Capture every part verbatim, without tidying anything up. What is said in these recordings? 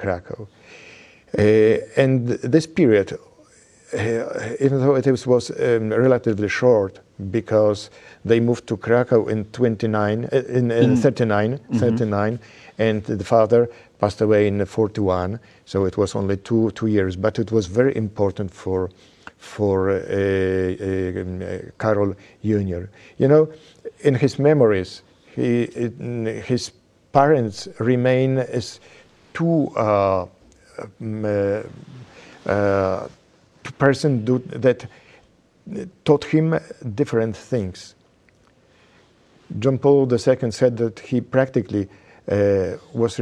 Krakow. Uh, and this period, uh, even though it was um, relatively short, because they moved to Krakow in twenty-nine, uh, in, in mm. thirty-nine, mm-hmm. thirty-nine, and the father passed away in forty-one. So it was only two two years, but it was very important for for uh, uh, Karol Junior You know, in his memories, he his parents remain as two uh, um, uh, uh, person do, that taught him different things. John Paul the Second said that he practically uh, was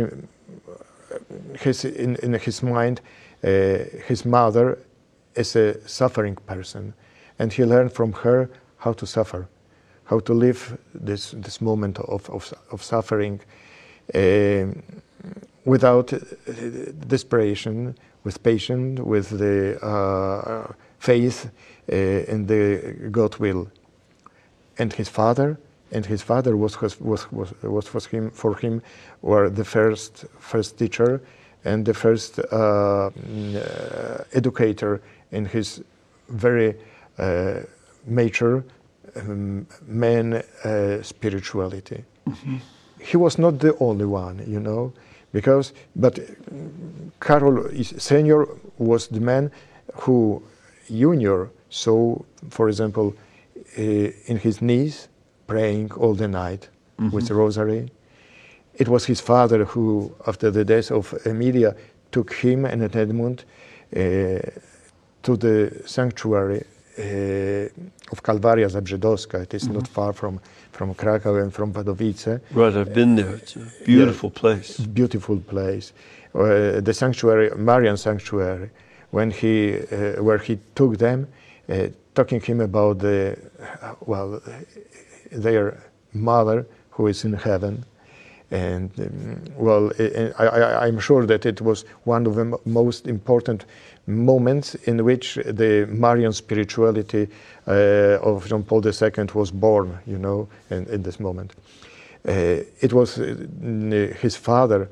his in, in his mind uh, his mother is a suffering person, and he learned from her how to suffer, how to live this this moment of of, of suffering uh, without desperation, with patience, with the uh, faith uh, in the God will. And his father, and his father was was was was, was for him for him were the first first teacher and the first uh, uh, educator in his very uh, mature um, man uh, spirituality. Mm-hmm. He was not the only one, you know, because but Karol Senior was the man who Junior saw, for example, uh, in his knees, praying all the night mm-hmm. with the rosary. It was his father who, after the death of Emilia, took him and Edmund uh, to the sanctuary uh, of Kalwaria Zabrzydowska. It is mm-hmm. not far from, from Krakow and from Wadowice. Right, I've been there. It's a beautiful yeah, place. Beautiful place. Uh, the sanctuary, Marian sanctuary, when he, uh, where he took them, uh, talking him about the, uh, well, their mother who is in heaven. And um, well, I, I, I'm sure that it was one of the m- most important moments in which the Marian spirituality uh, of John Paul the Second was born, you know, in, in this moment. Uh, it was uh, his father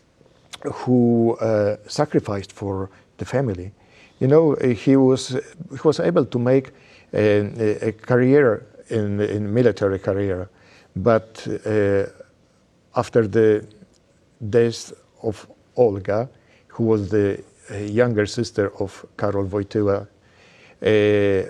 who uh, sacrificed for the family. You know, he was he was able to make a, a career in in military career, but uh, after the death of Olga, who was the uh, younger sister of Karol Wojtyła, a,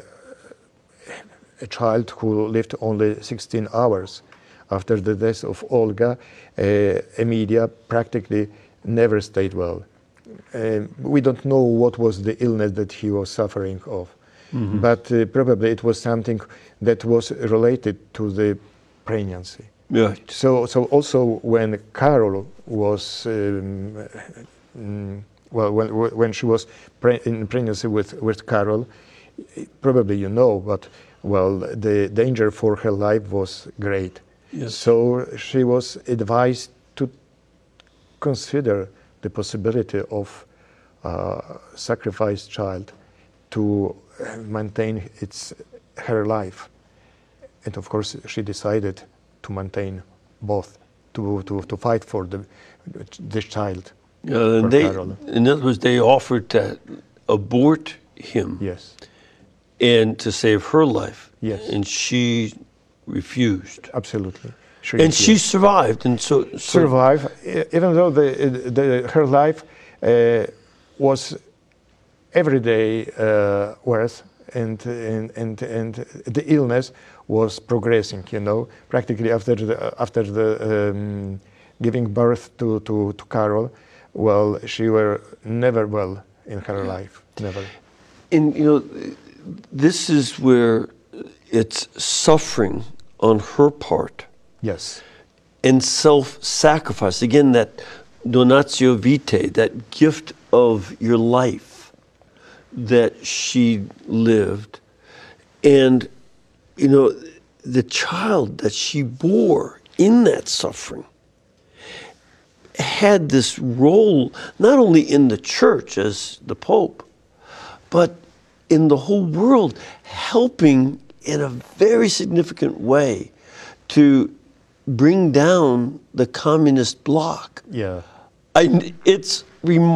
a child who lived only sixteen hours after the death of Olga, uh, Emilia practically never stayed well. Uh, we don't know what was the illness that he was suffering of, mm-hmm. but uh, probably it was something that was related to the pregnancy. Yeah. So, so also when Karol was, um, mm, well, when when she was pre- in pregnancy with with Karol, probably you know, but well, the danger for her life was great. Yes. So she was advised to consider the possibility of uh, sacrifice child to maintain its her life, and of course she decided to maintain both, to, to, to fight for the this child. Yeah, and they, in other words, they offered to abort him. Yes. And to save her life. Yes. And she refused. Absolutely. She and refused. she survived, and so, so survived, even though the, the her life uh, was every day uh, worse, and and and and the illness was progressing. You know, practically after the after the um, giving birth to to to Karol, well, she were never well in her life, never. And you know, this is where it's suffering on her part. Yes. And self-sacrifice. Again, that donatio vitae, that gift of your life that she lived. And, you know, the child that she bore in that suffering had this role not only in the church as the Pope, but in the whole world, helping in a very significant way to bring down the communist bloc. Yeah. I, it's remarkable.